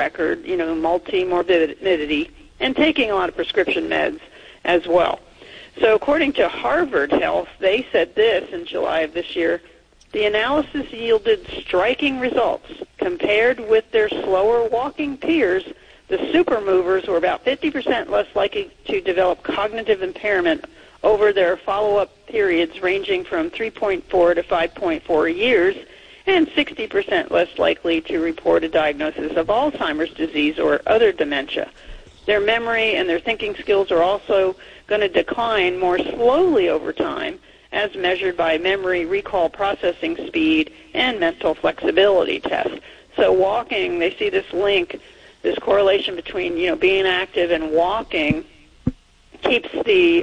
record, multi-morbidity, and taking a lot of prescription meds as well. So according to Harvard Health, they said this in July of this year: the analysis yielded striking results. Compared with their slower walking peers, the super movers were about 50% less likely to develop cognitive impairment over their follow-up periods ranging from 3.4 to 5.4 years, and 60% less likely to report a diagnosis of Alzheimer's disease or other dementia. Their memory and their thinking skills are also going to decline more slowly over time, as measured by memory, recall, processing speed, and mental flexibility tests. So walking, they see this link, this correlation between, being active and walking keeps the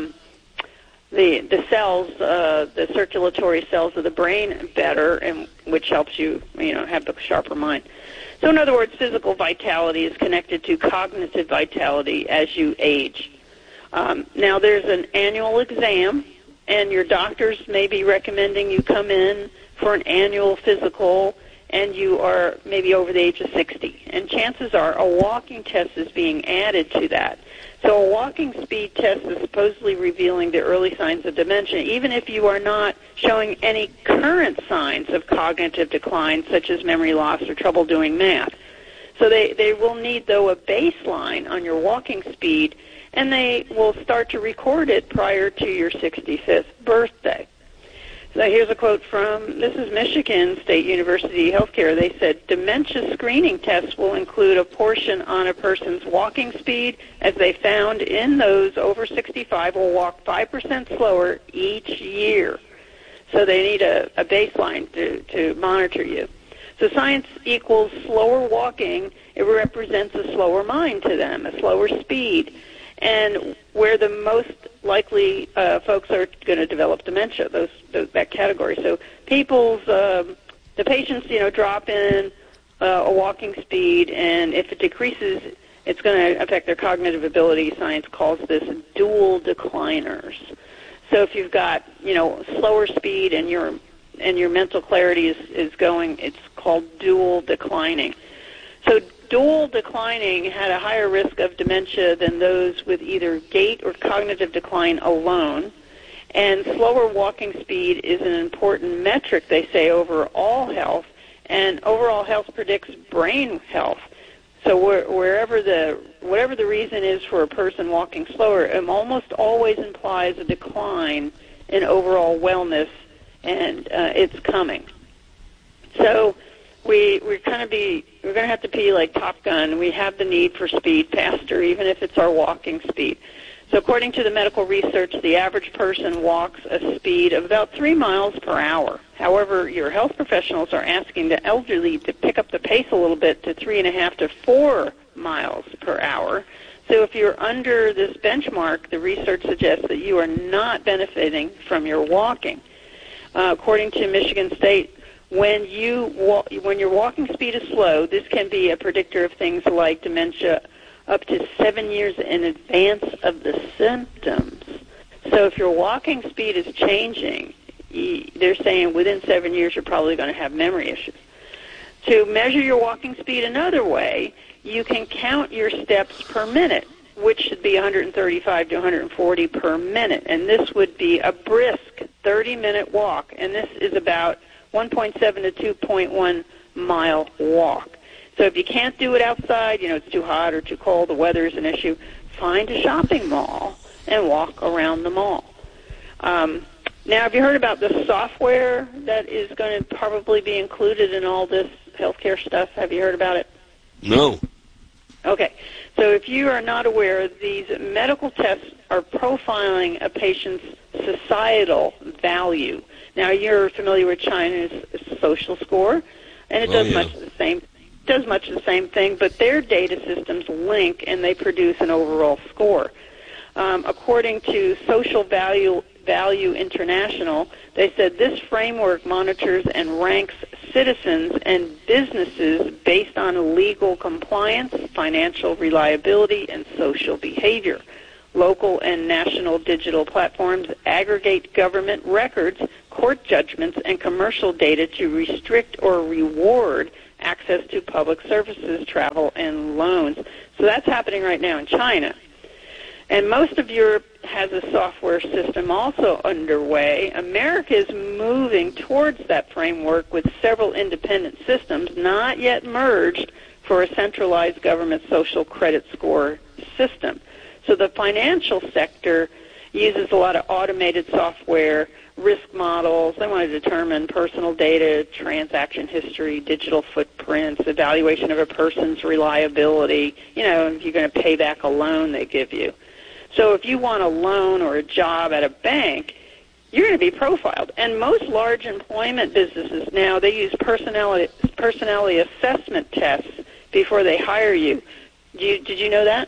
cells, the circulatory cells of the brain better, and which helps you, have a sharper mind. So in other words, physical vitality is connected to cognitive vitality as you age. Now there's an annual exam, and your doctors may be recommending you come in for an annual physical, and you are maybe over the age of 60. And chances are a walking test is being added to that. So a walking speed test is supposedly revealing the early signs of dementia, even if you are not showing any current signs of cognitive decline, such as memory loss or trouble doing math. So they will need, though, a baseline on your walking speed, and they will start to record it prior to your 65th birthday. So here's a quote from, this is Michigan State University Healthcare. They said, dementia screening tests will include a portion on a person's walking speed, as they found in those over 65 will walk 5% slower each year. So they need a baseline to monitor you. So science equals slower walking. It represents a slower mind to them, a slower speed. And where the most likely folks are going to develop dementia, that category. So the patients, drop in a walking speed, and if it decreases, it's going to affect their cognitive ability. Science calls this dual decliners. So if you've got, slower speed and your mental clarity is going, it's called dual declining. So dual declining had a higher risk of dementia than those with either gait or cognitive decline alone. And slower walking speed is an important metric, they say, overall health. And overall health predicts brain health. So whatever the reason is for a person walking slower, it almost always implies a decline in overall wellness, and it's coming. So we're going to have to be like Top Gun. We have the need for speed faster, even if it's our walking speed. So according to the medical research, the average person walks a speed of about 3 miles per hour. However, your health professionals are asking the elderly to pick up the pace a little bit to 3.5 to 4 miles per hour. So if you're under this benchmark, the research suggests that you are not benefiting from your walking. According to Michigan State, when your walking speed is slow, this can be a predictor of things like dementia up to 7 years in advance of the symptoms. So if your walking speed is changing, they're saying within 7 years you're probably going to have memory issues. To measure your walking speed another way, you can count your steps per minute, which should be 135 to 140 per minute. And this would be a brisk 30-minute walk. And this is about 1.7 to 2.1 mile walk. So if you can't do it outside, it's too hot or too cold, the weather is an issue, find a shopping mall and walk around the mall. Now, have you heard about the software that is going to probably be included in all this healthcare stuff? Have you heard about it? No. Okay. So if you are not aware, these medical tests are profiling a patient's societal value. Now, you're familiar with China's social score, and it does much the same thing, but their data systems link and they produce an overall score. According to Social Value International, they said this framework monitors and ranks citizens and businesses based on legal compliance, financial reliability, and social behavior. Local and national digital platforms aggregate government records, court judgments, and commercial data to restrict or reward access to public services, travel, and loans. So that's happening right now in China. And most of Europe has a software system also underway. America is moving towards that framework with several independent systems not yet merged for a centralized government social credit score system. So the financial sector uses a lot of automated software, risk models. They want to determine personal data, transaction history, digital footprints, evaluation of a person's reliability, if you're going to pay back a loan they give you. So if you want a loan or a job at a bank, you're going to be profiled. And most large employment businesses now, they use personality assessment tests before they hire you. Did you know that?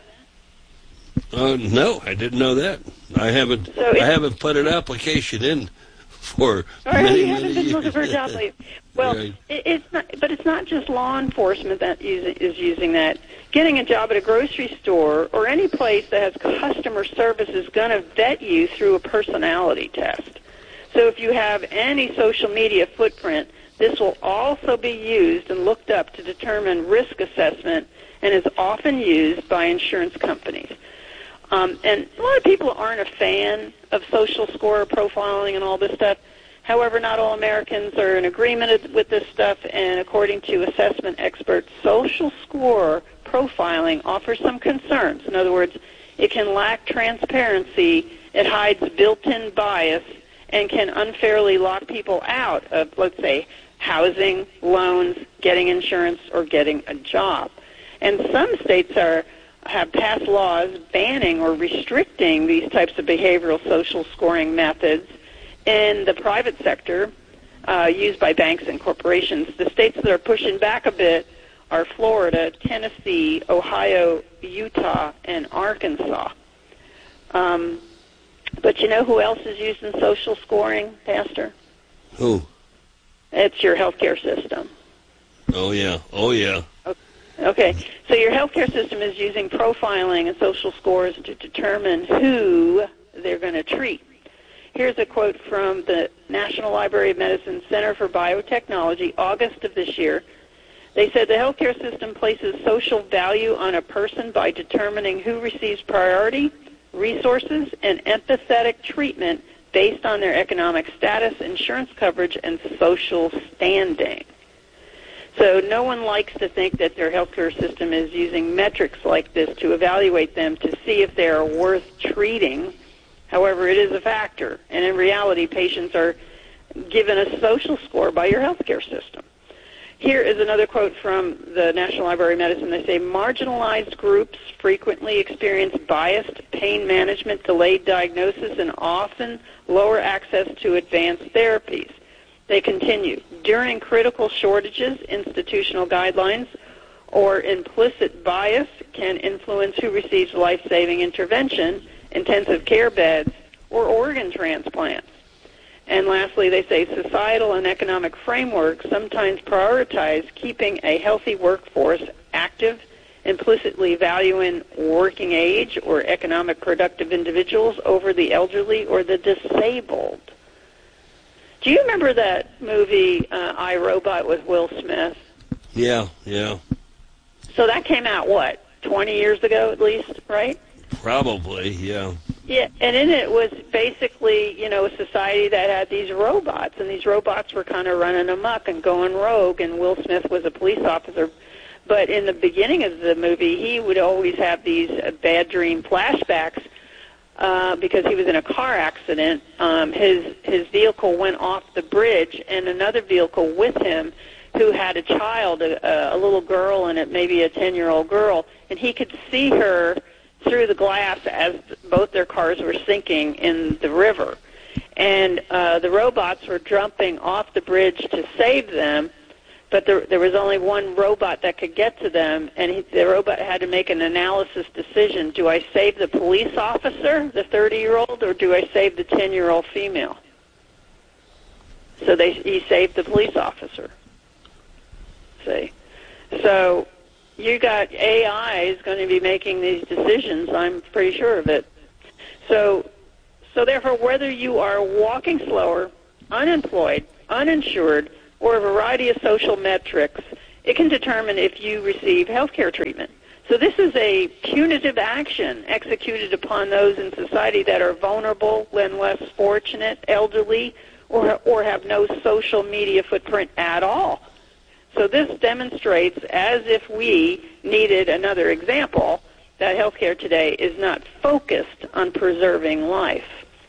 No, I didn't know that. I haven't put an application in for many haven't been years. looking for a job lately. Well, Right. it's not just law enforcement that is using that. Getting a job at a grocery store or any place that has customer service is going to vet you through a personality test. So if you have any social media footprint, this will also be used and looked up to determine risk assessment and is often used by insurance companies. And a lot of people aren't a fan of social score profiling and all this stuff. However, not all Americans are in agreement with this stuff, and according to assessment experts, social score profiling offers some concerns. In other words, it can lack transparency, it hides built-in bias, and can unfairly lock people out of, let's say, housing, loans, getting insurance, or getting a job. And some states have passed laws banning or restricting these types of behavioral social scoring methods in the private sector used by banks and corporations. The states that are pushing back a bit are Florida, Tennessee, Ohio, Utah, and Arkansas. But you know who else is using social scoring, Pastor? Who? It's your healthcare system. Oh, yeah. Okay, so your healthcare system is using profiling and social scores to determine who they're going to treat. Here's a quote from the National Library of Medicine Center for Biotechnology, August of this year. They said the healthcare system places social value on a person by determining who receives priority, resources, and empathetic treatment based on their economic status, insurance coverage, and social standing. So no one likes to think that their healthcare system is using metrics like this to evaluate them to see if they are worth treating. However, it is a factor, and in reality, patients are given a social score by your healthcare system. Here is another quote from the National Library of Medicine. They say, marginalized groups frequently experience biased pain management, delayed diagnosis, and often lower access to advanced therapies. They continue, during critical shortages, institutional guidelines or implicit bias can influence who receives life-saving intervention, intensive care beds, or organ transplants. And lastly, they say societal and economic frameworks sometimes prioritize keeping a healthy workforce active, implicitly valuing working age or economic productive individuals over the elderly or the disabled. Do you remember that movie, I, Robot, with Will Smith? Yeah. So that came out, 20 years ago at least, right? Probably, yeah. Yeah, and in it was basically, a society that had these robots, and these robots were kind of running amok and going rogue, and Will Smith was a police officer. But in the beginning of the movie, he would always have these bad dream flashbacks because he was in a car accident. His vehicle went off the bridge, and another vehicle with him who had a child, a little girl in it, maybe a 10-year-old girl, and he could see her through the glass as both their cars were sinking in the river. And the robots were jumping off the bridge to save them, but there was only one robot that could get to them, and the robot had to make an analysis decision. Do I save the police officer, the 30-year-old, or do I save the 10-year-old female? So he saved the police officer. See? So you got AI is going to be making these decisions, I'm pretty sure of it. So therefore, whether you are walking slower, unemployed, uninsured, or a variety of social metrics, it can determine if you receive health care treatment. So this is a punitive action executed upon those in society that are vulnerable and less fortunate, elderly, or have no social media footprint at all. So this demonstrates, as if we needed another example, that healthcare today is not focused on preserving life.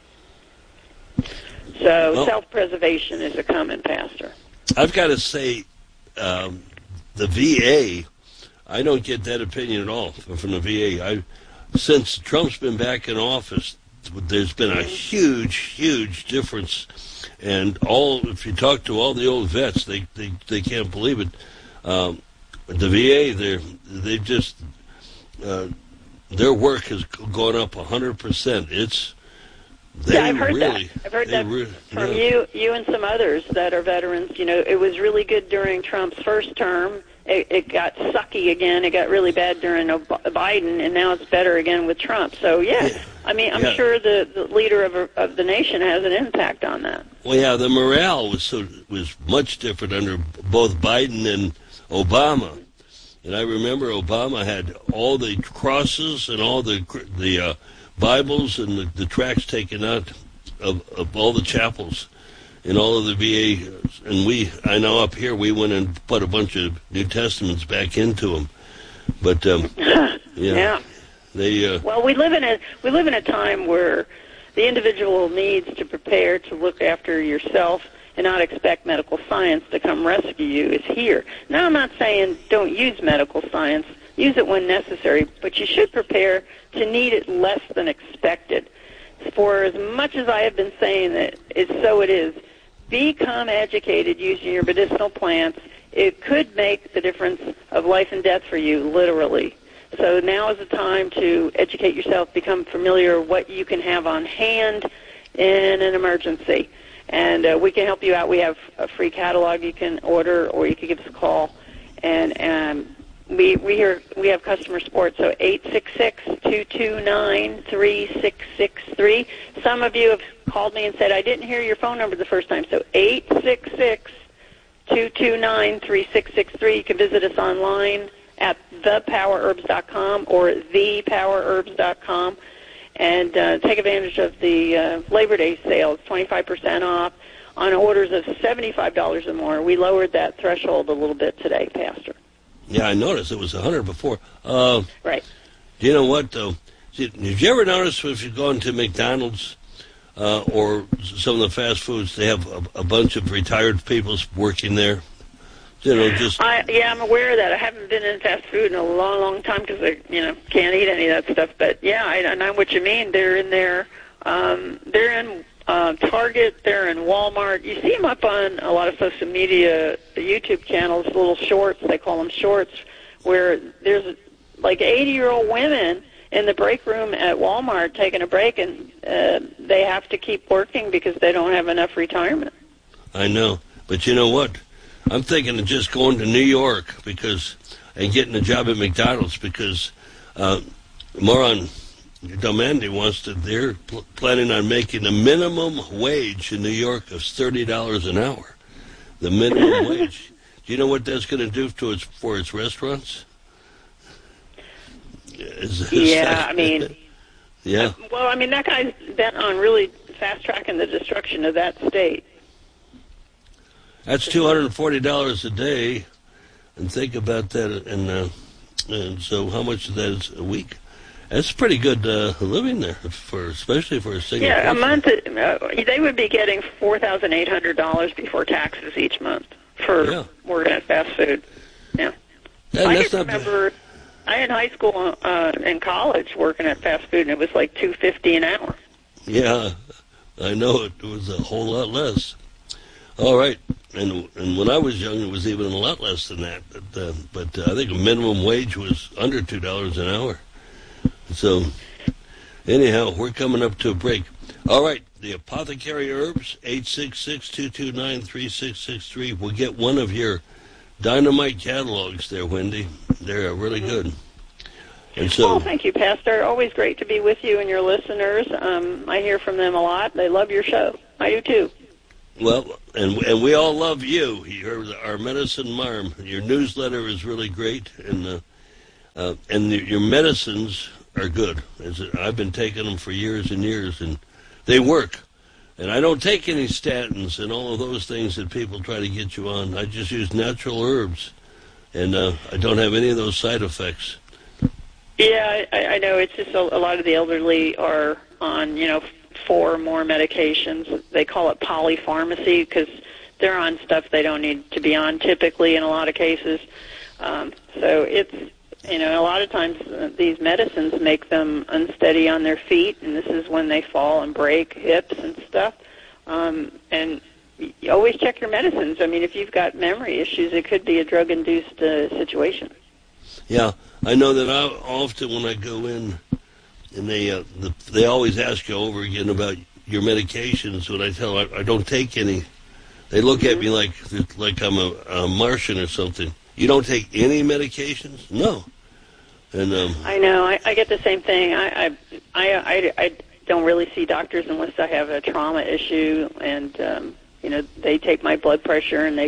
So self-preservation is a common, Pastor. I've got to say, the VA, I don't get that opinion at all from the VA. Since Trump's been back in office, there's been a huge difference. And if you talk to all the old vets, they can't believe it. The VA, they've just their work has gone up 100%. I've heard that. I've heard that from you and some others that are veterans. You know, it was really good during Trump's first term. It got sucky again. It got really bad during Biden, and now it's better again with Trump. So, I mean, I'm sure the leader of the nation has an impact on that. Well, yeah, the morale was much different under both Biden and Obama. And I remember Obama had all the crosses and all the Bibles and the tracts taken out of all the chapels in all of the VA, and I know up here we went and put a bunch of New Testaments back into them. But yeah. Well, we live in a time where the individual needs to prepare to look after yourself and not expect medical science to come rescue you is here. Now, I'm not saying don't use medical science. Use it when necessary, but you should prepare to need it less than expected. For as much as I have been saying that so it is, become educated using your medicinal plants. It could make the difference of life and death for you, literally. So now is the time to educate yourself, become familiar with what you can have on hand in an emergency. And we can help you out. We have a free catalog you can order, or you can give us a call. And we have customer support, so 866-229-3663. Some of you have called me and said, I didn't hear your phone number the first time, so 866-229-3663. You can visit us online at thepowerherbs.com or thepowerherbs.com and take advantage of the Labor Day sale. It's 25% off on orders of $75 or more. We lowered that threshold a little bit today, Pastor. Yeah, I noticed it was 100 before. Right. You know what, though? Did you ever notice if you go into McDonald's or some of the fast foods, they have a bunch of retired people working there? You know, I'm aware of that. I haven't been in fast food in a long time because I, can't eat any of that stuff. But yeah, I know what you mean. They're in there. They're in Target. They're in Walmart. You see them up on a lot of social media, YouTube channels, little shorts. They call them shorts, where there's like 80-year-old women in the break room at Walmart taking a break, and they have to keep working because they don't have enough retirement. I know, but you know what? I'm thinking of just going to New York and getting a job at McDonald's because Moran Domandi they're planning on making a minimum wage in New York of $30 an hour. The minimum wage. Do you know what that's going to do for its restaurants? Yeah. Well, I mean, that guy's bent on really fast-tracking the destruction of that state. That's $240 a day, and think about that. And so, how much of that is a week? That's pretty good living there, especially for a single person. A month. They would be getting $4,800 before taxes each month for working at fast food. Yeah, I just remember I had high school and college working at fast food, and it was like $2.50 an hour. Yeah, I know it was a whole lot less. All right. And when I was young, it was even a lot less than that. But I think a minimum wage was under $2 an hour. So, anyhow, we're coming up to a break. All right, the Apothecary Herbs, 866-229-3663. We'll get one of your dynamite catalogs there, Wendy. They're really good. And so, thank you, Pastor. Always great to be with you and your listeners. I hear from them a lot. They love your show. I do, too. Well, and we all love you. You're our medicine marm. Your newsletter is really great, and your medicines are good. I've been taking them for years and years, and they work. And I don't take any statins and all of those things that people try to get you on. I just use natural herbs, and I don't have any of those side effects. Yeah, I know. It's just a lot of the elderly are on, 4 or more medications. They call it polypharmacy because they're on stuff they don't need to be on typically in a lot of cases. So it's, a lot of times these medicines make them unsteady on their feet, and this is when they fall and break hips and stuff. And you always check your medicines. I mean, if you've got memory issues, it could be a drug-induced situation. Yeah, I know that often when I go in, and they always ask you over again about your medications. When I tell them I don't take any, they look at me like I'm a Martian or something. You don't take any medications? No. And I know. I get the same thing. I don't really see doctors unless I have a trauma issue, and they take my blood pressure, and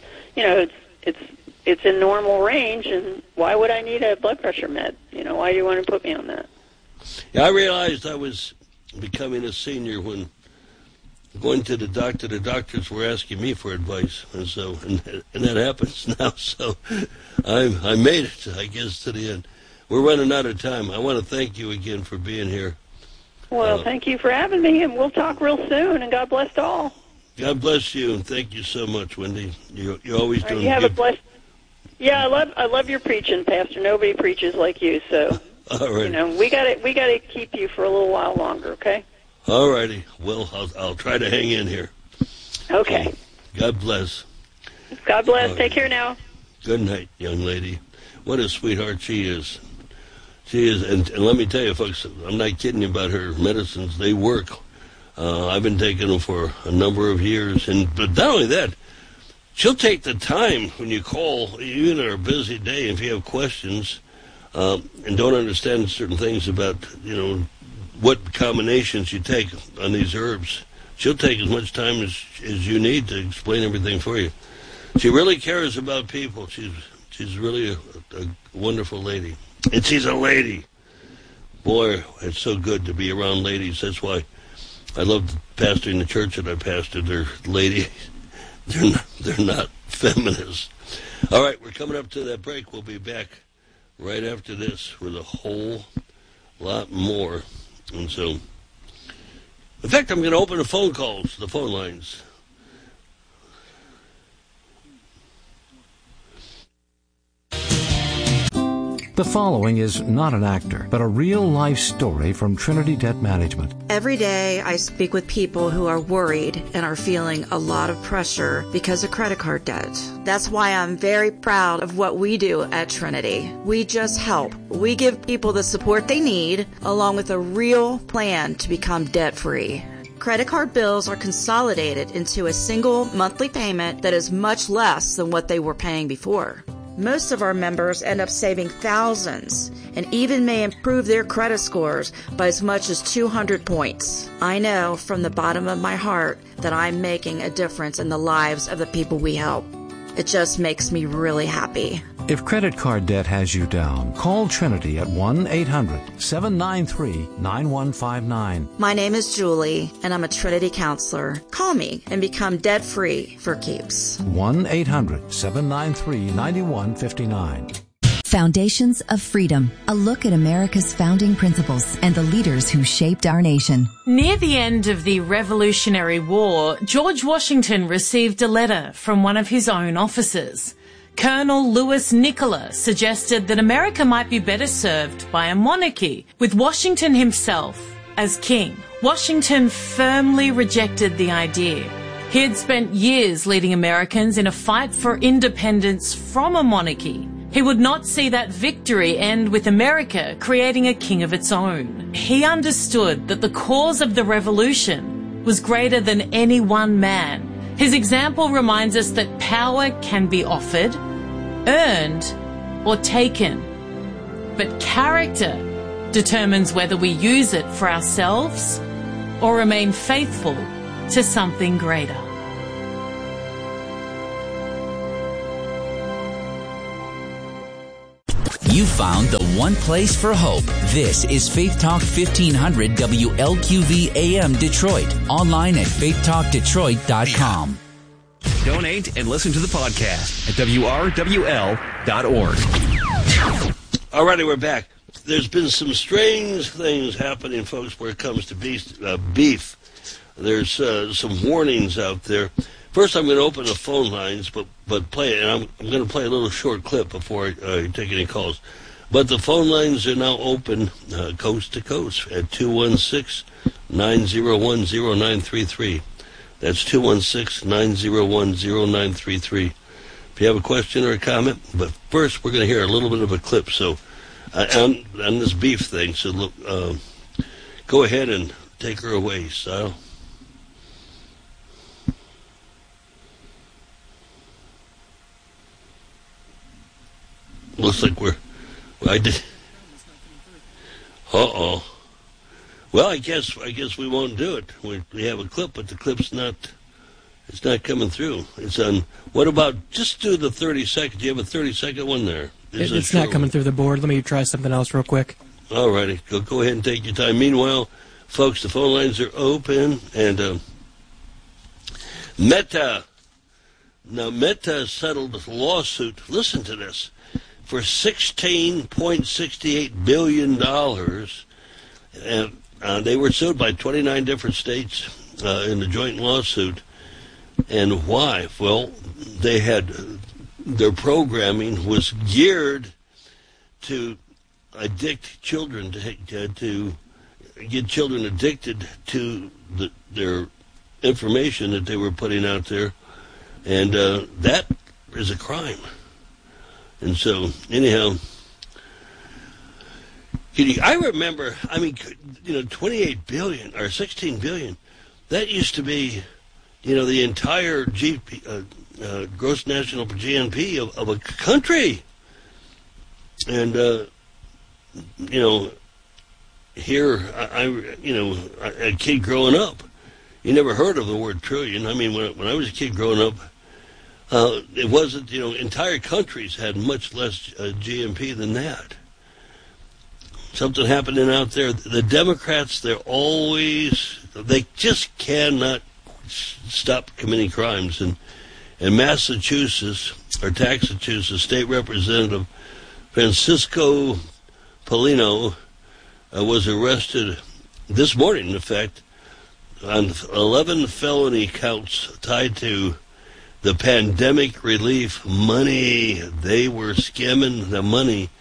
it's in normal range. And why would I need a blood pressure med? Why do you want to put me on that? Yeah, I realized I was becoming a senior when going to the doctor. The doctors were asking me for advice, and that happens now. So I made it, I guess, to the end. We're running out of time. I want to thank you again for being here. Well, thank you for having me, and we'll talk real soon. And God bless all. God bless you, and thank you so much, Wendy. You're always doing. You have a blessed. Yeah, I love your preaching, Pastor. Nobody preaches like you, so. All right. We got to keep you for a little while longer, okay? All righty. Well, I'll try to hang in here. Okay. God bless. God bless. Take care now. Good night, young lady. What a sweetheart she is. She is, and let me tell you, folks, I'm not kidding you about her medicines. They work. I've been taking them for a number of years, but not only that, she'll take the time when you call, even on a busy day, if you have questions. And don't understand certain things about, what combinations you take on these herbs. She'll take as much time as you need to explain everything for you. She really cares about people. She's really a wonderful lady. And she's a lady. Boy, it's so good to be around ladies. That's why I love pastoring the church that I pastored. They're ladies. They're not feminists. All right, we're coming up to that break. We'll be back right after this with a whole lot more. And so, in fact, I'm going to open the phone lines. The following is not an actor, but a real-life story from Trinity Debt Management. Every day I speak with people who are worried and are feeling a lot of pressure because of credit card debt. That's why I'm very proud of what we do at Trinity. We just help. We give people the support they need, along with a real plan to become debt-free. Credit card bills are consolidated into a single monthly payment that is much less than what they were paying before. Most of our members end up saving thousands and even may improve their credit scores by as much as 200 points. I know from the bottom of my heart that I'm making a difference in the lives of the people we help. It just makes me really happy. If credit card debt has you down, call Trinity at 1-800-793-9159. My name is Julie, and I'm a Trinity counselor. Call me and become debt-free for keeps. 1-800-793-9159. Foundations of Freedom, a look at America's founding principles and the leaders who shaped our nation. Near the end of the Revolutionary War, George Washington received a letter from one of his own officers. Colonel Louis Nicola suggested that America might be better served by a monarchy, with Washington himself as king. Washington firmly rejected the idea. He had spent years leading Americans in a fight for independence from a monarchy. He would not see that victory end with America creating a king of its own. He understood that the cause of the revolution was greater than any one man. His example reminds us that power can be offered, earned, or taken. But character determines whether we use it for ourselves or remain faithful to something greater. You found the one place for hope. This is Faith Talk 1500 WLQV AM Detroit. Online at faithtalkdetroit.com. Donate and listen to the podcast at WRWL.org. All righty, we're back. There's been some strange things happening, folks, where it comes to beef. There's some warnings out there. First, I'm going to open the phone lines, but play it, and I'm going to play a little short clip before I take any calls. But the phone lines are now open coast to coast at 216-901-0933. That's 216-901-0933. If you have a question or a comment, but first we're going to hear a little bit of a clip. So on this beef thing, so look, go ahead and take her away, Sal. Looks like I did. Uh-oh. Well, I guess we won't do it. We have a clip, but the clip's not coming through. It's on. What about just do the 30 seconds? Do you have a 30-second one there? It's not coming through the board. Let me try something else real quick. All righty. Go ahead and take your time. Meanwhile, folks, the phone lines are open, and Meta. Now, Meta settled a lawsuit. Listen to this. For $16.68 billion. And they were sued by 29 different states in the joint lawsuit. And why? Well, they had their programming was geared to addict children, to get children addicted to their information that they were putting out there. And that is a crime. And so, anyhow, I remember, 28 billion or 16 billion, that used to be, the entire gross national GNP of a country. And, here, a kid growing up, you never heard of the word trillion. I mean, when I was a kid growing up, it wasn't, entire countries had much less GNP than that. Something happening out there. The Democrats, they just cannot stop committing crimes. And in Massachusetts, State Representative Francisco Polino was arrested this morning, in fact, on 11 felony counts tied to the pandemic relief money. They were skimming the money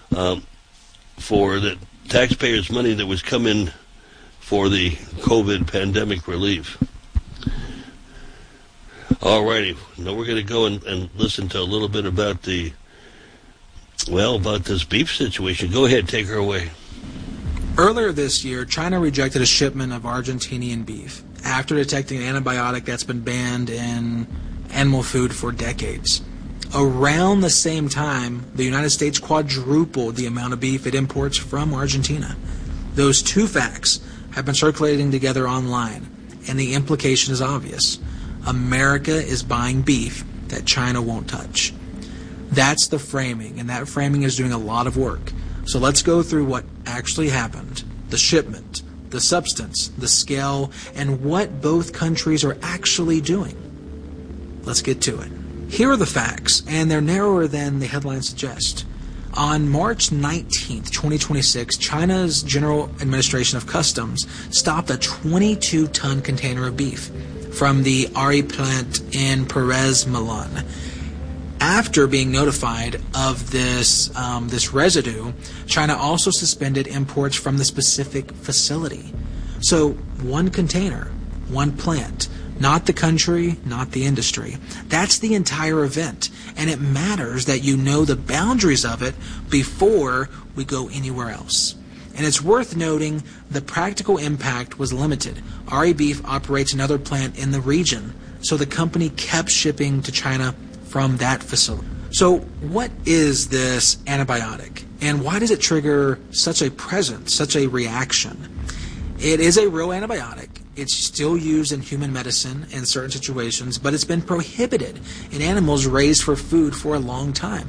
for the taxpayers' money that was coming for the COVID pandemic relief. All righty. Now we're going to go and listen to a little bit about about this beef situation. Go ahead, take her away. Earlier this year, China rejected a shipment of Argentinian beef after detecting an antibiotic that's been banned in animal food for decades. Around the same time, the United States quadrupled the amount of beef it imports from Argentina. Those two facts have been circulating together online, and the implication is obvious. America is buying beef that China won't touch. That's the framing, and that framing is doing a lot of work. So let's go through what actually happened, the shipment, the substance, the scale, and what both countries are actually doing. Let's get to it. Here are the facts, and they're narrower than the headlines suggest. On March 19th, 2026, China's General Administration of Customs stopped a 22-ton container of beef from the Ari plant in Perez, Milan. After being notified of this residue, China also suspended imports from the specific facility. So one container, one plant, not the country, not the industry. That's the entire event, and it matters that you know the boundaries of it before we go anywhere else. And it's worth noting the practical impact was limited. Ari Beef operates another plant in the region, so the company kept shipping to China from that facility. So what is this antibiotic, and why does it trigger such a presence, such a reaction? It is a real antibiotic. It's still used in human medicine in certain situations, but it's been prohibited in animals raised for food for a long time.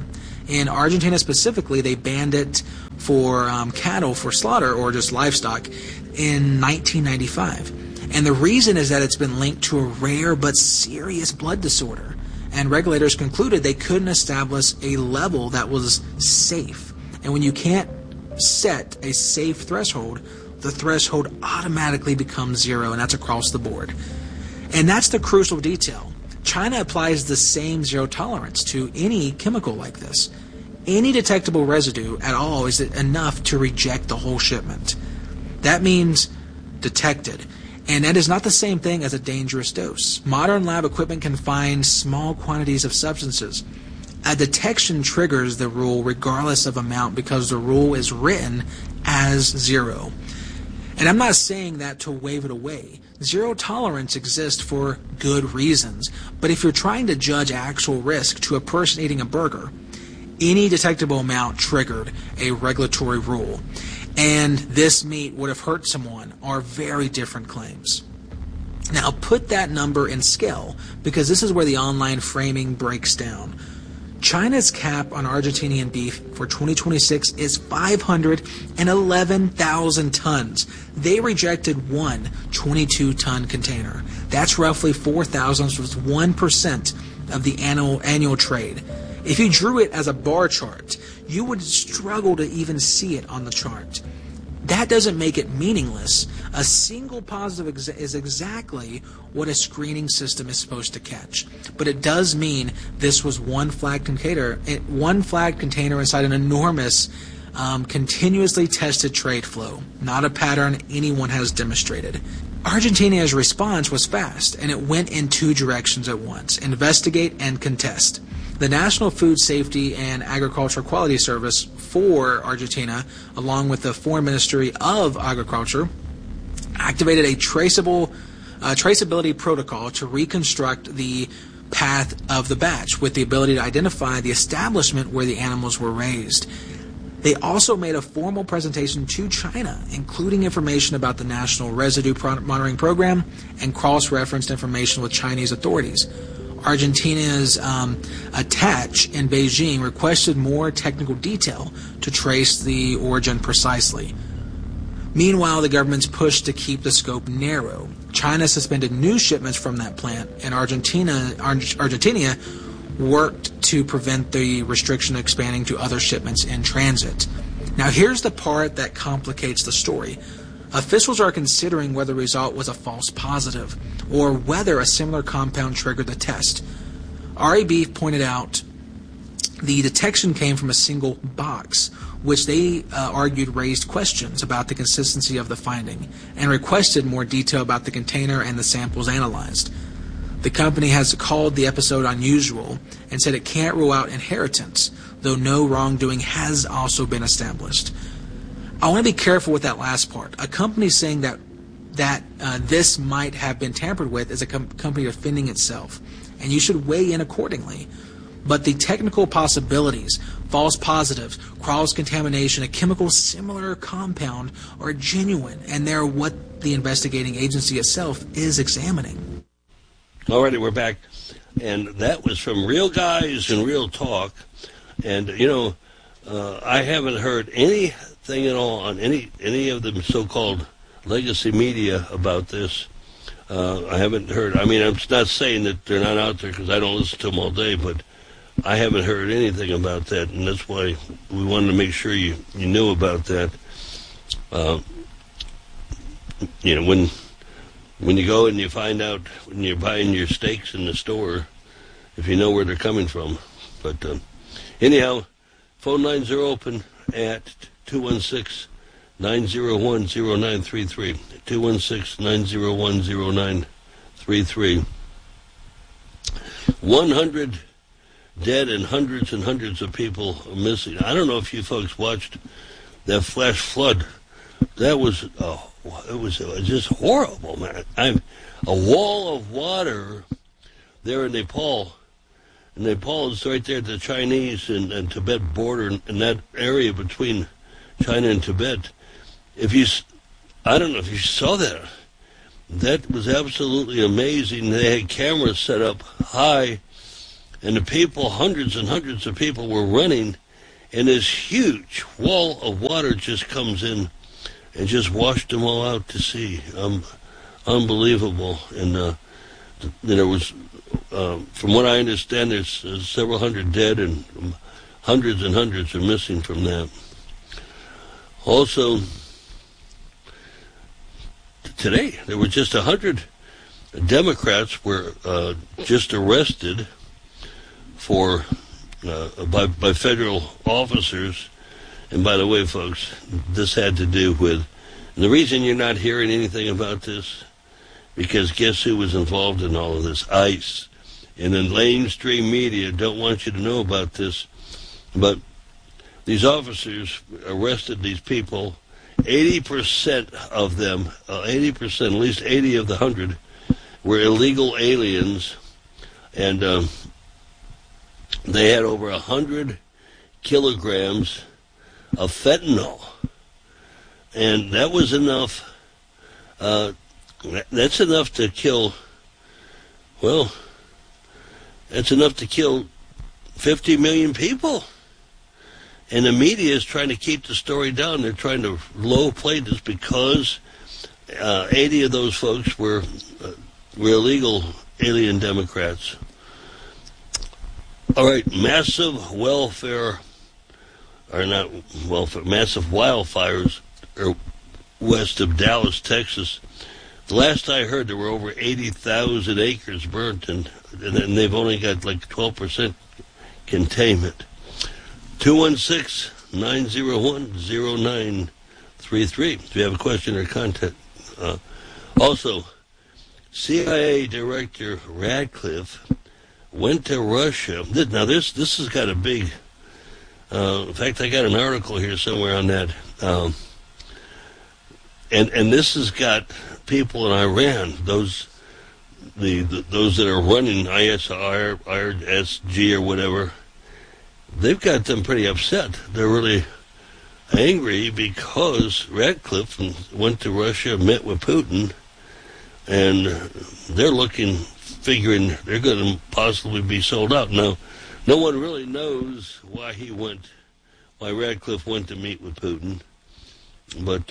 In Argentina specifically, they banned it for cattle for slaughter or just livestock in 1995. And the reason is that it's been linked to a rare but serious blood disorder. And regulators concluded they couldn't establish a level that was safe. And when you can't set a safe threshold, the threshold automatically becomes zero, and that's across the board. And that's the crucial detail. China applies the same zero tolerance to any chemical like this. Any detectable residue at all is enough to reject the whole shipment. That means detected. And that is not the same thing as a dangerous dose. Modern lab equipment can find small quantities of substances. A detection triggers the rule regardless of amount because the rule is written as zero. And I'm not saying that to wave it away. Zero tolerance exists for good reasons. But if you're trying to judge actual risk to a person eating a burger, any detectable amount triggered a regulatory rule. And this meat would have hurt someone are very different claims. Now put that number in scale because this is where the online framing breaks down. China's cap on Argentinian beef for 2026 is 511,000 tons. They rejected one 22-ton container. That's roughly 4,000, which was 1% of the annual trade. If you drew it as a bar chart, you would struggle to even see it on the chart. That doesn't make it meaningless. A single positive is exactly what a screening system is supposed to catch. But it does mean this was one flagged container inside an enormous, continuously tested trade flow, not a pattern anyone has demonstrated. Argentina's response was fast, and it went in two directions at once: investigate and contest. The National Food Safety and Agricultural Quality Service for Argentina, along with the Foreign Ministry of Agriculture, activated a traceability protocol to reconstruct the path of the batch with the ability to identify the establishment where the animals were raised. They also made a formal presentation to China, including information about the National Residue Monitoring Program and cross-referenced information with Chinese authorities. Argentina's attach in Beijing requested more technical detail to trace the origin precisely. Meanwhile, the government's pushed to keep the scope narrow. China suspended new shipments from that plant, and Argentina worked to prevent the restriction expanding to other shipments in transit. Now, here's the part that complicates the story. Officials are considering whether the result was a false positive or whether a similar compound triggered the test. RAB pointed out the detection came from a single box, which they argued raised questions about the consistency of the finding and requested more detail about the container and the samples analyzed. The company has called the episode unusual and said it can't rule out inheritance, though no wrongdoing has also been established. I want to be careful with that last part. A company saying that this might have been tampered with is a company defending itself, and you should weigh in accordingly. But the technical possibilities, false positives, cross-contamination, a chemical similar compound are genuine, and they're what the investigating agency itself is examining. Alrighty, we're back. And that was from Real Guys and Real Talk. And, I haven't heard anything at all on any of the so-called legacy media about this. I haven't heard. I mean, I'm not saying that they're not out there because I don't listen to them all day, but I haven't heard anything about that, and that's why we wanted to make sure you knew about that. When you go and you find out when you're buying your steaks in the store, if you know where they're coming from. But anyhow, phone lines are open at 216-901-0933. 216-901-0933. 100 dead and hundreds of people missing. I don't know if you folks watched that flash flood. That was it was just horrible, man. A wall of water there in Nepal. And Nepal is right there at the Chinese and Tibet border, in that area between China and Tibet. I don't know if you saw that. That was absolutely amazing. They had cameras set up high And the people, hundreds and hundreds of people were running, and this huge wall of water just comes in and just washed them all out to sea. Unbelievable. And there was, from what I understand, there's several hundred dead, and hundreds and hundreds are missing from that. Also, today, there were just 100 Democrats were just arrested for by federal officers. And by the way, folks, this had to do with, and the reason you're not hearing anything about this, because guess who was involved in all of this? ICE. And then mainstream media don't want you to know about this, but these officers arrested these people. 80% of them, 80%, at least 80 of the 100, were illegal aliens, and they had over 100 kilograms of fentanyl, and that was enough. That's enough to kill. Well, that's enough to kill 50 million people. And the media is trying to keep the story down. They're trying to low play this because 80 of those folks were illegal alien Democrats. All right, massive wildfires are west of Dallas, Texas. The last I heard, there were over 80,000 acres burnt, and they've only got like 12% containment. 216-901-0933 if you have a question or content. Also, CIA Director Radcliffe went to Russia. Now, this has got a big... in fact, I got an article here somewhere on that. And this has got people in Iran, those that are running IRSG or whatever, they've got them pretty upset. They're really angry because Radcliffe went to Russia, met with Putin, and they're figuring they're going to possibly be sold out. Now, no one really knows why Radcliffe went to meet with Putin, but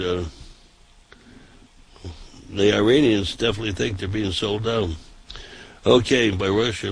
the Iranians definitely think they're being sold out. Okay, by Russia.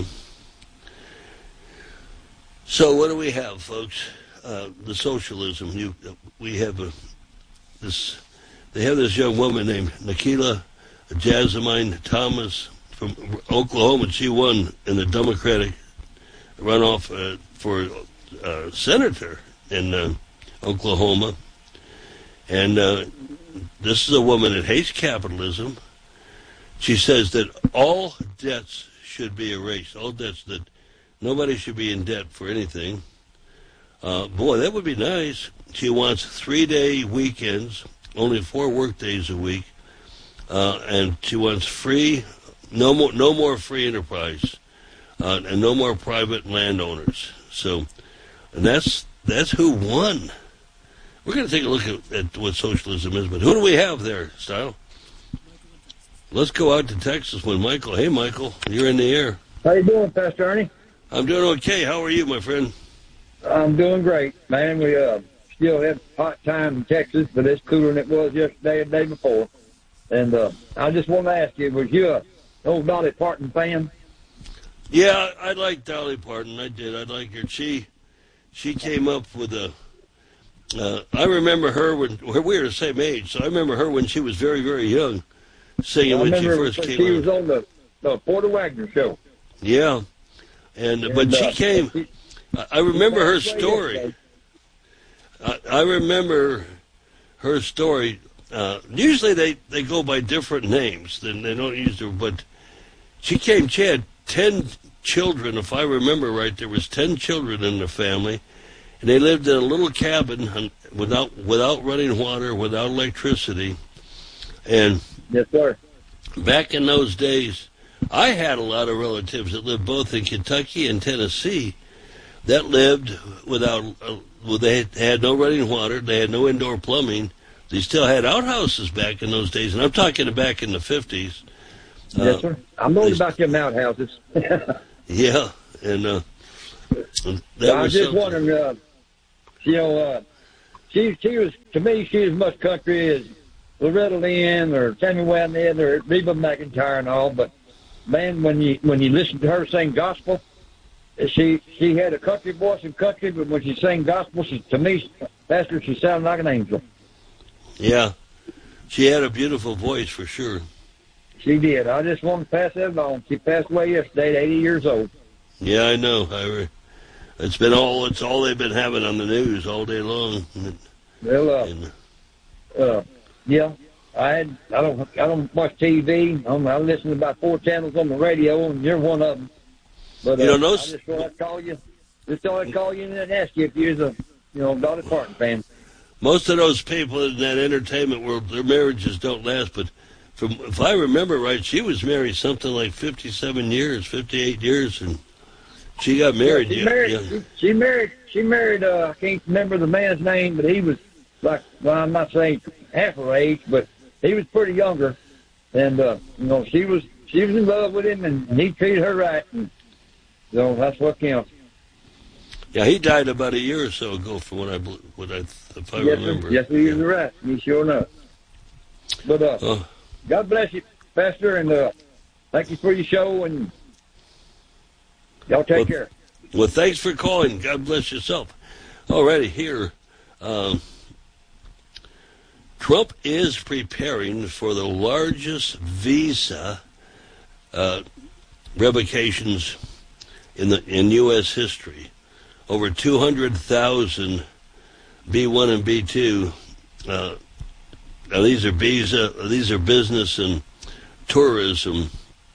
So what do we have, folks? The socialism. We have this. They have this young woman named Nikita Jasmine Thomas from Oklahoma. She won in the Democratic runoff for senator in Oklahoma, and this is a woman that hates capitalism. She says that all debts should be erased. All debts, that nobody should be in debt for anything. Boy, that would be nice. She wants 3-day weekends, only 4 work days a week, and she wants no more free enterprise, and no more private landowners. So, and that's who won. We're going to take a look at what socialism is, but who do we have there, Style? Let's go out to Texas with Michael. Hey, Michael, you're in the air. How you doing, Pastor Ernie? I'm doing okay. How are you, my friend? I'm doing great, man. We still have hot time in Texas, but it's cooler than it was yesterday and the day before. And I just want to ask you, was you an old Dolly Parton fan? Yeah, I like Dolly Parton. I did. I like her. She came up with a... I remember her when we were the same age, so I remember her when she was very, very young, singing when she first came she was on the Porter Wagner show. Yeah, but she came... I remember her story. I remember her story. Usually they go by different names, then they don't use her, but she had 10 children, if I remember right. There was 10 children in the family, and they lived in a little cabin without running water, without electricity. And yes, sir. Back in those days, I had a lot of relatives that lived both in Kentucky and Tennessee that lived they had no running water, they had no indoor plumbing. They still had outhouses back in those days, and I'm talking back in the 50s. Yes, sir. I'm knowing about them outhouses. Yeah, and I was just wondering, she was, to me, she was as much country as Loretta Lynn or Tammy Wynette or Reba McEntire and all, but man, when you listen to her sing gospel, she had a country voice in country, but when she sang gospel, to me, Pastor, she sounded like an angel. Yeah, she had a beautiful voice for sure. She did. I just want to pass that along. She passed away yesterday at 80 years old. Yeah, I know. It's all they've been having on the news all day long. Well, yeah. I don't watch TV. I listen to about 4 channels on the radio, and you're one of them. But I just thought I'd call you. And ask you if you're a Dolly Parton fan. Most of those people in that entertainment world, their marriages don't last. But if I remember right, she was married something like 57 years, 58 years, and she got married. Yeah, she married. I can't remember the man's name, but he was I'm not saying half her age, but he was pretty younger, and she was in love with him, and he treated her right, and so that's what counts. Yeah, he died about a year or so ago, from if I remember. Yes, you're right. You sure enough. But God bless you, Pastor, and thank you for your show, and y'all take care. Well, thanks for calling. God bless yourself. Alrighty, here. Trump is preparing for the largest visa revocations in U.S. history. Over 200,000 B1 and B2. These are business and tourism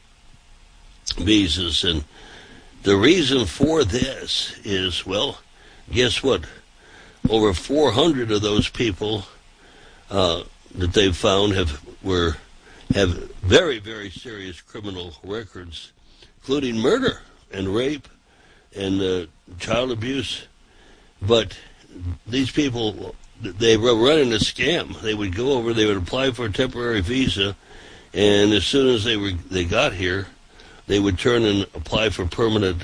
visas, and the reason for this is, well, guess what? Over 400 of those people that they've found have very, very serious criminal records, including murder and rape and child abuse. But these people, they were running a scam. They would go over, they would apply for a temporary visa, and as soon as they got here, they would turn and apply for permanent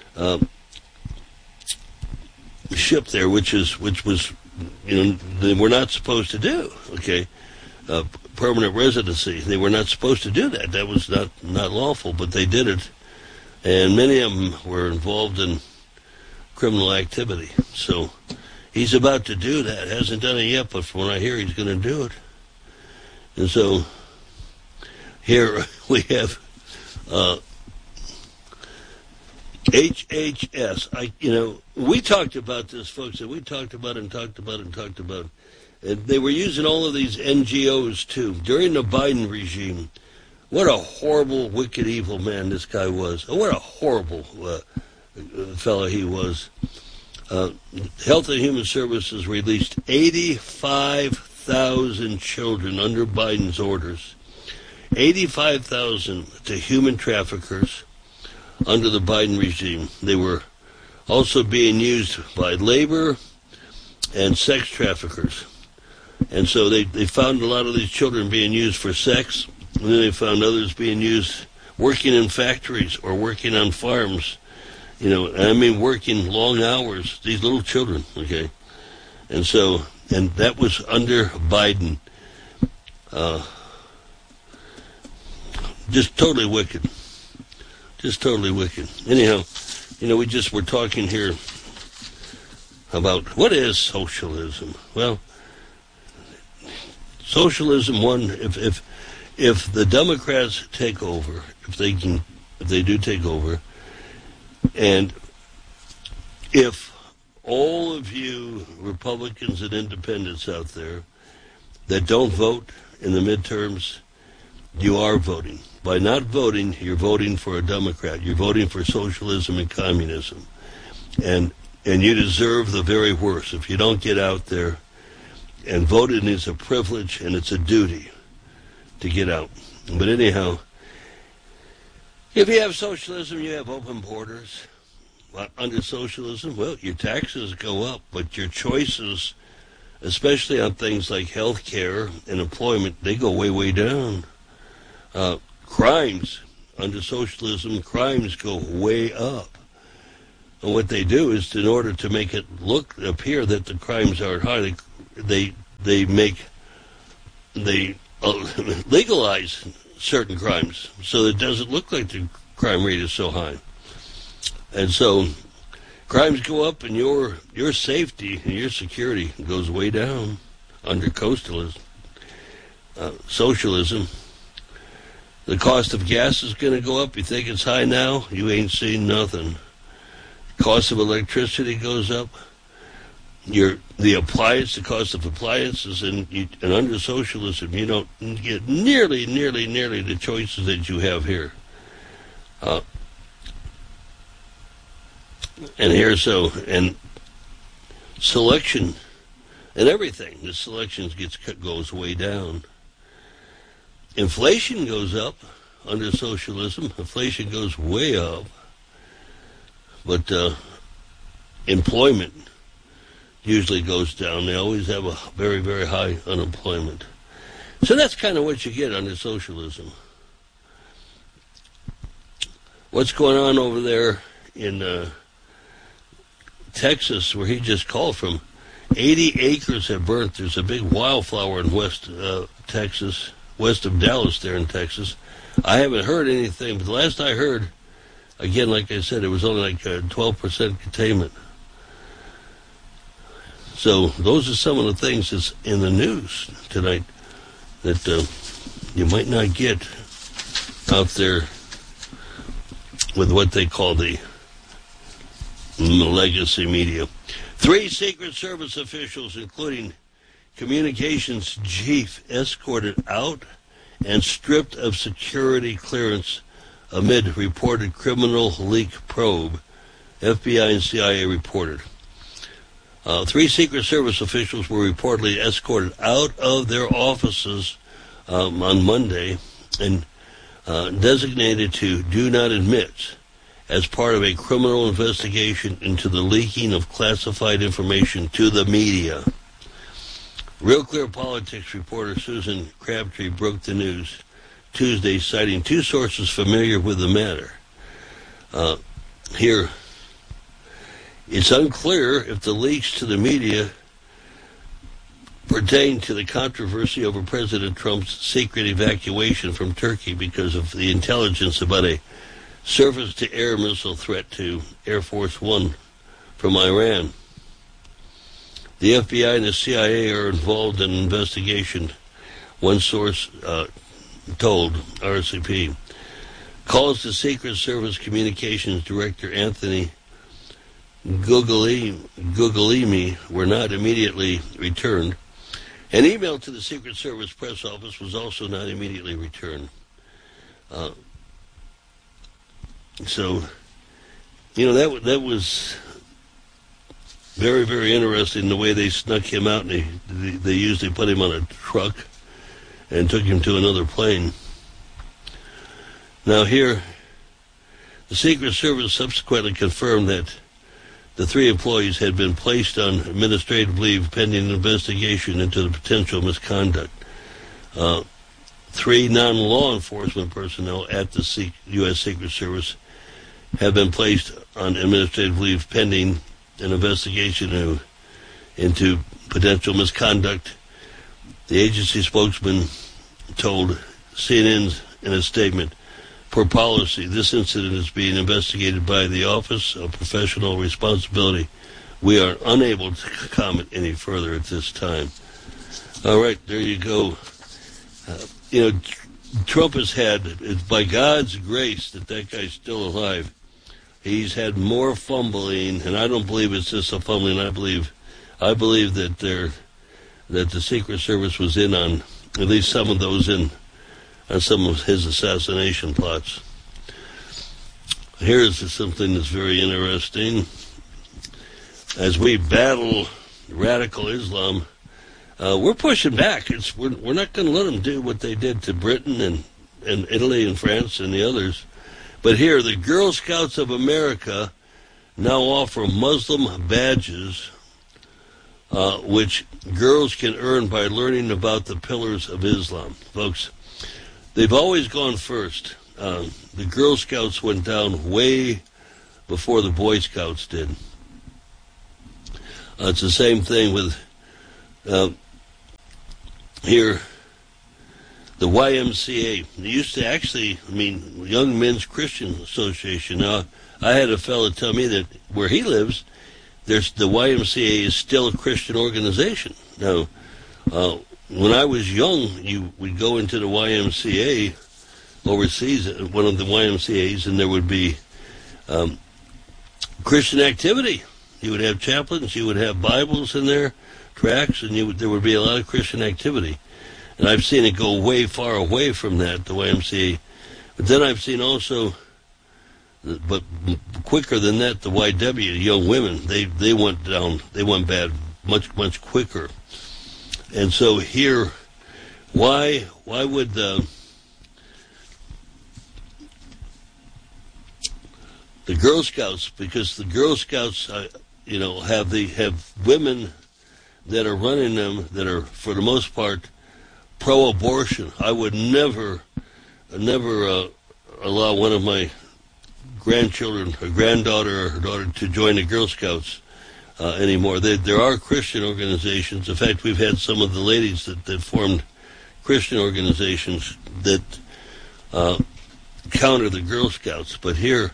ship there, which was they were not supposed to do. Okay, permanent residency. They were not supposed to do that. That was not lawful, but they did it, and many of them were involved in criminal activity. So he's about to do that. Hasn't done it yet, but from what I hear, he's going to do it. And so here we have HHS. We talked about this, folks, and we talked about. And they were using all of these NGOs, too, during the Biden regime. What a horrible, wicked, evil man this guy was. What a horrible fellow he was. Health and Human Services released 85,000 children under Biden's orders. 85,000 to human traffickers under the Biden regime. They were also being used by labor and sex traffickers. And so they found a lot of these children being used for sex, and then they found others being used working in factories or working on farms. Working long hours, these little children, okay? And that was under Biden. Just totally wicked. Anyhow, we just were talking here about what is socialism. Well, socialism, if the Democrats take over, if they do take over, and if all of you Republicans and independents out there that don't vote in the midterms, you are voting. By not voting, you're voting for a Democrat. You're voting for socialism and communism. And you deserve the very worst. If you don't get out there, and voting is a privilege and it's a duty to get out. But anyhow, if you have socialism, you have open borders. Under socialism, well, your taxes go up, but your choices, especially on things like health care and employment, they go way, way down. Crimes, under socialism, crimes go way up. And what they do is, in order to make it appear that the crimes are high, they legalize certain crimes so that it doesn't look like the crime rate is so high. And so crimes go up and your safety and your security goes way down under socialism. The cost of gas is going to go up. You think it's high now? You ain't seen nothing. Cost of electricity goes up. The cost of appliances, and under socialism, you don't get nearly the choices that you have here. And selection and everything. The selection goes way down. Inflation goes up under socialism. Inflation goes way up. But employment usually goes down. They always have a very, very high unemployment. So that's kind of what you get under socialism. What's going on over there in Texas, where he just called from? 80 acres have burnt. There's a big wildfire in West Texas, west of Dallas there in Texas. I haven't heard anything, but the last I heard, again, like I said, it was only like 12% containment. So those are some of the things that's in the news tonight that you might not get out there with what they call the legacy media. 3 Secret Service officials, including communications chief, escorted out and stripped of security clearance amid reported criminal leak probe, FBI and CIA reported. 3 Secret Service officials were reportedly escorted out of their offices on Monday and designated to do not admit as part of a criminal investigation into the leaking of classified information to the media. Real Clear Politics reporter Susan Crabtree broke the news Tuesday, citing 2 sources familiar with the matter. Here, it's unclear if the leaks to the media pertain to the controversy over President Trump's secret evacuation from Turkey because of the intelligence about a surface-to-air missile threat to Air Force One from Iran. The FBI and the CIA are involved in an investigation, one source told RCP. Calls to Secret Service Communications Director Anthony Guglielmi were not immediately returned. An email to the Secret Service press office was also not immediately returned. So, that was very, very interesting, the way they snuck him out, and they usually put him on a truck and took him to another plane. Now here, the Secret Service subsequently confirmed that the 3 employees had been placed on administrative leave pending an investigation into the potential misconduct. 3 non-law enforcement personnel at the U.S. Secret Service have been placed on administrative leave pending an investigation into potential misconduct. The agency spokesman told CNN in a statement, "Per policy, this incident is being investigated by the Office of Professional Responsibility. We are unable to comment any further at this time." All right, there you go. Trump has had, it's by God's grace that guy's still alive. He's had more fumbling, and I don't believe it's just a fumbling. I believe that the Secret Service was in on at least some of those on some of his assassination plots. Here's something that's very interesting. As we battle radical Islam, we're pushing back. We're not going to let them do what they did to Britain and Italy and France and the others. But here, the Girl Scouts of America now offer Muslim badges, which girls can earn by learning about the pillars of Islam. Folks, they've always gone first. The Girl Scouts went down way before the Boy Scouts did. It's the same thing with here, the YMCA. They used to actually, Young Men's Christian Association. Now, I had a fellow tell me that where he lives, the YMCA is still a Christian organization. Now, when I was young, we'd go into the YMCA overseas, one of the YMCAs, and there would be Christian activity. You would have chaplains, you would have Bibles in there, tracts, and there would be a lot of Christian activity. And I've seen it go way far away from that, the YMCA. But then I've seen also, but quicker than that, the YW, young women, they went down, they went bad much, much quicker. And so here, why would the Girl Scouts, because the Girl Scouts, have women that are running them that are, for the most part, pro-abortion. I would never allow one of my grandchildren, a granddaughter or daughter, to join the Girl Scouts anymore. There are Christian organizations. In fact, we've had some of the ladies that formed Christian organizations that counter the Girl Scouts. But here,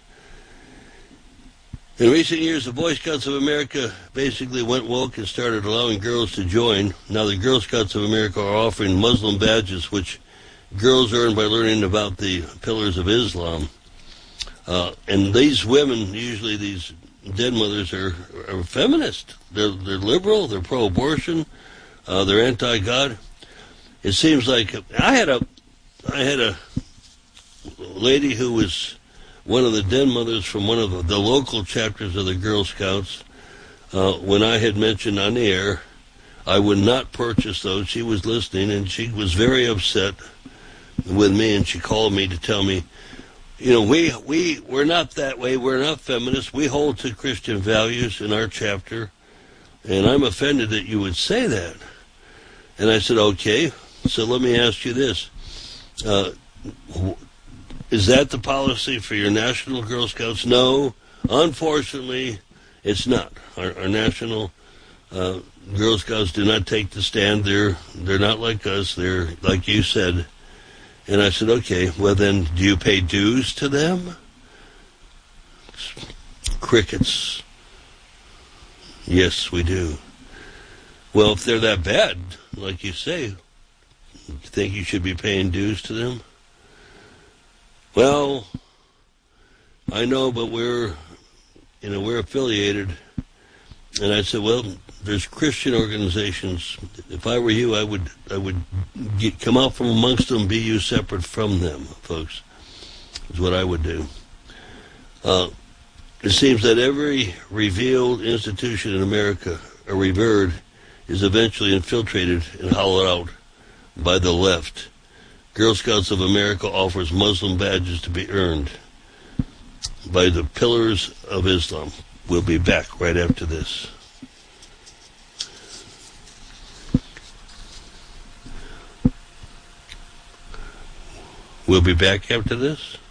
in recent years, the Boy Scouts of America basically went woke and started allowing girls to join. Now the Girl Scouts of America are offering Muslim badges, which girls earn by learning about the pillars of Islam. And these women, usually these dead mothers, are feminist. They're liberal, they're pro-abortion, they're anti-God. It seems like I had a lady who was one of the den mothers from one of the local chapters of the Girl Scouts. When I had mentioned on the air I would not purchase those, she was listening, and she was very upset with me, and she called me to tell me, we're not that way, we're not feminists, we hold to Christian values in our chapter, and I'm offended that you would say that. And I said, okay, so let me ask you this. Is that the policy for your National Girl Scouts? No, unfortunately, it's not. Our National Girl Scouts do not take the stand. They're not like us. They're like you said. And I said, okay, well then, do you pay dues to them? Crickets. Yes, we do. Well, if they're that bad, like you say, you think you should be paying dues to them? Well, I know, but we're affiliated. And I said, well, there's Christian organizations. If I were you, I would come out from amongst them, be you separate from them, folks, is what I would do. It seems that every revealed institution in America, or revered, is eventually infiltrated and hollowed out by the left. Girl Scouts of America offers Muslim badges to be earned by the pillars of Islam. We'll be back right after this. We'll be back after this.